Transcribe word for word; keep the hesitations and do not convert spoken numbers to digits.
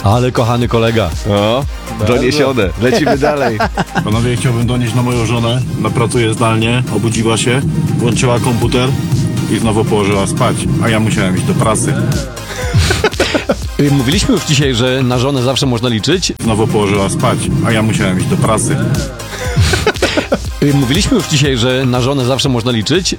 Ale kochany kolega. O, doniesione. Lecimy dalej. Panowie, chciałbym donieść na moją żonę. Ona pracuje zdalnie, obudziła się, włączyła komputer i znowu położyła spać, a ja musiałem iść do pracy. Y, Mówiliśmy już dzisiaj, że na żonę zawsze można liczyć. Znowu położyła spać, a ja musiałem iść do pracy. Y, Mówiliśmy już dzisiaj, że na żonę zawsze można liczyć.